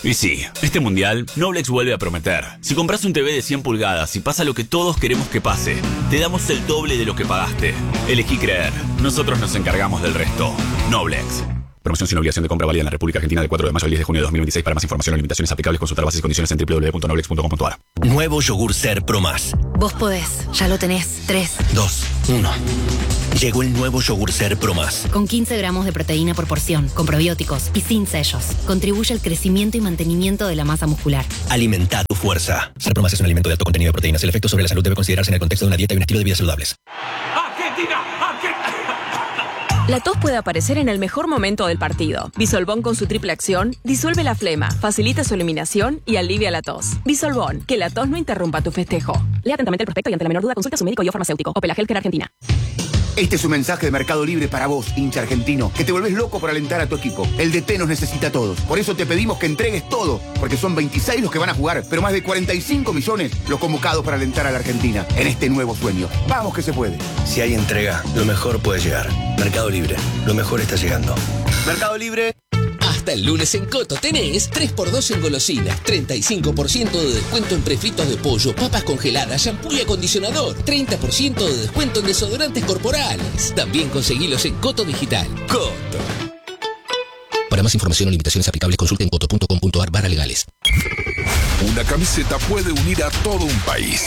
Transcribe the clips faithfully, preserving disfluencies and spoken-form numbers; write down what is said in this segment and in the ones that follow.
Y sí, este mundial, Noblex vuelve a prometer. Si compras un T V de cien pulgadas y pasa lo que todos queremos que pase, te damos el doble de lo que pagaste. Elegí creer. Nosotros nos encargamos del resto. Noblex. Promoción sin obligación de compra válida en la República Argentina del cuatro de mayo al diez de junio de dos mil veintiséis. Para más información o limitaciones aplicables, consultar bases y condiciones en doble u doble u doble u punto noblex punto com punto a r. Nuevo yogur Ser Pro Más. Vos podés, ya lo tenés. tres, dos, uno. Llegó el nuevo yogur Ser Pro Más. Con quince gramos de proteína por porción, con probióticos y sin sellos. Contribuye al crecimiento y mantenimiento de la masa muscular. Alimenta tu fuerza. Ser Pro Más es un alimento de alto contenido de proteínas. El efecto sobre la salud debe considerarse en el contexto de una dieta y un estilo de vida saludables. ¡Argentina! ¡Argentina! La tos puede aparecer en el mejor momento del partido. Bisolbón con su triple acción disuelve la flema, facilita su eliminación y alivia la tos. Bisolbón, que la tos no interrumpa tu festejo. Lea atentamente el prospecto y ante la menor duda consulta a su médico y o farmacéutico. Opela Healthcare Argentina. Este es un mensaje de Mercado Libre para vos, hincha argentino, que te volvés loco por alentar a tu equipo. El D T nos necesita a todos. Por eso te pedimos que entregues todo, porque son veintiséis los que van a jugar, pero más de cuarenta y cinco millones los convocados para alentar a la Argentina en este nuevo sueño. Vamos que se puede. Si hay entrega, lo mejor puede llegar. Mercado Libre, lo mejor está llegando. Mercado Libre. Hasta el lunes en Coto tenés tres por dos en golosinas, treinta y cinco por ciento de descuento en prefritos de pollo, papas congeladas, shampoo y acondicionador, treinta por ciento de descuento en desodorantes corporales. También conseguilos en Coto Digital. Coto. Para más información o limitaciones aplicables, consulte en coto punto com punto a r barra legales. Una camiseta puede unir a todo un país.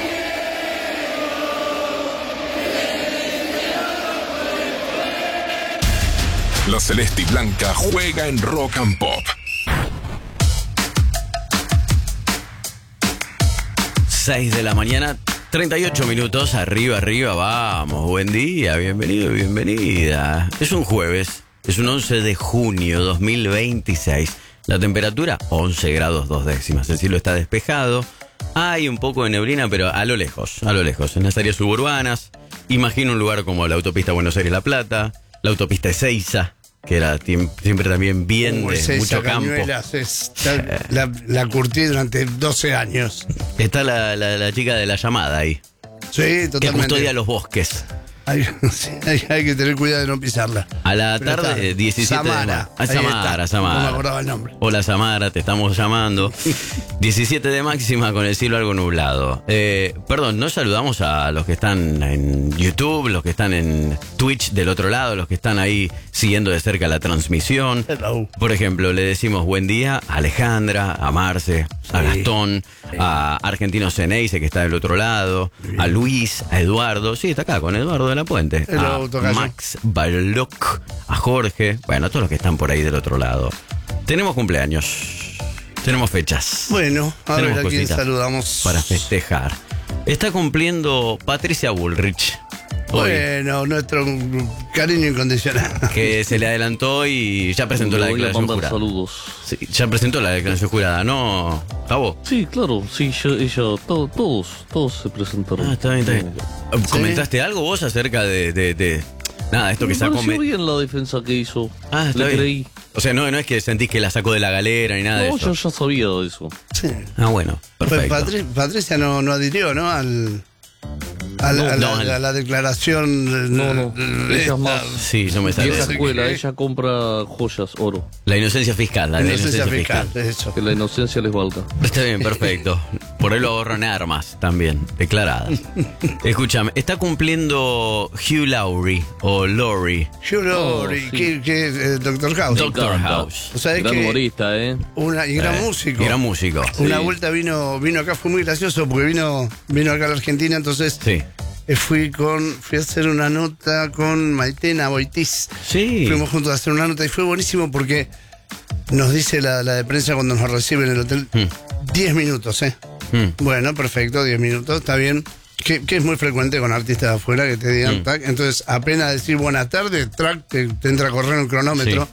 La celeste y blanca juega en Rock and Pop. seis de la mañana, treinta y ocho minutos. Arriba, arriba, vamos. Buen día, bienvenido, bienvenida. Es un jueves, es un once de junio dos mil veintiséis. La temperatura, once grados dos décimas. El cielo está despejado. Hay un poco de neblina, pero a lo lejos, a lo lejos. En las áreas suburbanas, imagino un lugar como la autopista Buenos Aires-La Plata, la autopista Ezeiza, que era siempre también bien uh, de Ezeiza, mucho campo. Cañuelas, es, la, la, la curtí durante doce años. Está la, la, la chica de la llamada ahí. Sí, totalmente. Que custodia los bosques. Hay, sí, hay, hay que tener cuidado de no pisarla. A la Pero tarde, está, diecisiete Samara, de mayo. Ah, Samara, Samara. No me acordaba el nombre. Hola Samara, te estamos llamando. diecisiete de máxima con el cielo algo nublado. Eh, perdón, no saludamos a los que están en YouTube, los que están en Twitch del otro lado, los que están ahí siguiendo de cerca la transmisión. Hello. Por ejemplo, le decimos buen día a Alejandra, a Marce, sí, a Gastón, sí, a Argentino Ceneice, que está del otro lado, sí, a Luis, a Eduardo. Sí, está acá con Eduardo de la Puente. Hello, a Max Barloc, a Jorge, bueno, a todos los que están por ahí del otro lado. Tenemos cumpleaños, tenemos fechas. Bueno, a tenemos ver a quién saludamos para festejar. Está cumpliendo Patricia Bullrich. Hoy, bueno, nuestro cariño incondicional. Que se le adelantó y ya presentó la declaración jurada. Saludos. Sí, ya presentó la declaración jurada, ¿no, Gabo? Sí, claro, sí, ella, ella todo, todos, todos se presentaron. Ah, está bien, está bien. ¿Sí? ¿Comentaste algo vos acerca de, de, de nada, esto que me sacó? Me pareció bien la defensa que hizo. Ah, está Le bien. creí. O sea, no, no es que sentís que la sacó de la galera ni nada no, de eso. No, yo ya sabía de eso. Sí. Ah, bueno, perfecto. Pues Patri- Patricia no, no adhirió, ¿no? Al... A la, No, a la, no, a la declaración. No, no. Ella es más. Sí, no me sale. Vieja escuela, ella compra joyas, oro. La inocencia fiscal, la, La la inocencia inocencia fiscal. fiscal, eso. Que la inocencia les valga. Está bien, perfecto. Por ahí lo ahorran armas también, declaradas. Escúchame, está cumpliendo Hugh Laurie o Laurie. Hugh Laurie, Oh, sí. que, que es eh, Doctor House. Doctor House. O sea, es Gran que humorista, ¿eh? una, y gran Eh, músico. y gran músico. Una Sí. vuelta vino vino acá, fue muy gracioso porque vino vino acá a la Argentina, entonces Sí. eh, fui con fui a hacer una nota con Maitena Boitiz. Sí. Fuimos juntos a hacer una nota y fue buenísimo porque nos dice la, la de prensa cuando nos recibe en el hotel diez minutos, ¿eh? Mm. Bueno, perfecto, diez minutos, está bien. Que, que es muy frecuente con artistas de afuera que te digan, Mm. tac, entonces apenas decir buenas tardes, track, te, te entra a correr un cronómetro.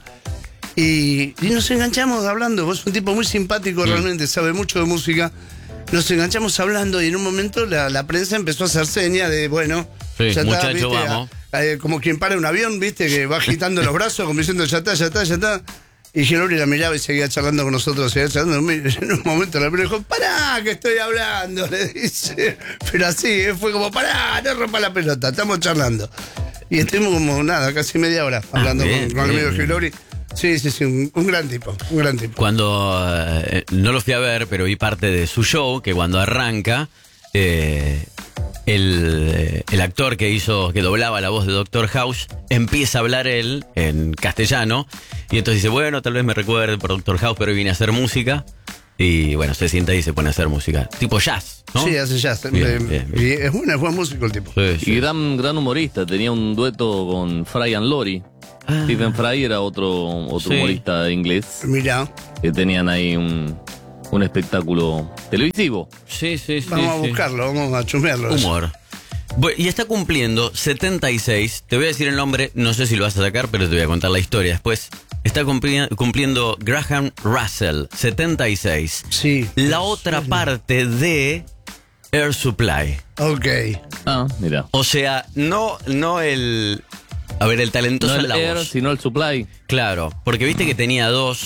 Y, y nos enganchamos hablando. Vos es un tipo muy simpático, Mm. realmente, sabe mucho de música. Nos enganchamos hablando y en un momento la, la prensa empezó a hacer señas de, bueno, Sí, ya está, muchacho, ¿viste? vamos. A- a- como quien para un avión, viste, que va agitando los brazos, como diciendo, ya está, ya está, ya está. Y Gelori la miraba y seguía charlando con nosotros, seguía charlando. En un momento la prensa dijo, pará, que estoy hablando, le dice. Pero así, ¿eh? Fue como, pará, no rompa la pelota, estamos charlando. Y estuvimos como, nada, casi media hora hablando Ah, bien, con, con el bien. amigo Gelori. Sí, sí, sí, un, un gran tipo, un gran tipo. Cuando eh, no lo fui a ver, pero vi parte de su show, que cuando arranca, eh, el, el actor que hizo, que doblaba la voz de Doctor House, empieza a hablar él en castellano, y entonces dice, bueno, tal vez me recuerde por Doctor House, pero hoy vine a hacer música. Y bueno, se sienta y se pone a hacer música. Tipo jazz, ¿no? Sí, hace jazz. Bien, Eh, bien, y bien. es buen, es buen músico el tipo. Sí, sí. Y gran, gran humorista, tenía un dueto con Fry and Laurie. Ah. Stephen Fry era otro, otro Sí. humorista inglés. Mirá, Que tenían ahí un, un espectáculo televisivo. Sí, sí, sí. vamos a sí. buscarlo, vamos a chumearlo. Humor. Bueno, y está cumpliendo setenta y seis. Te voy a decir el nombre, no sé si lo vas a sacar, pero te voy a contar la historia después. Está cumpli- cumpliendo Graham Russell, setenta y seis. Sí. La otra parte de Air Supply. Ok. Ah, mira. O sea, no, no el... A ver, el talentoso No en el la Air, voz. sino el Supply. Claro, porque viste que tenía dos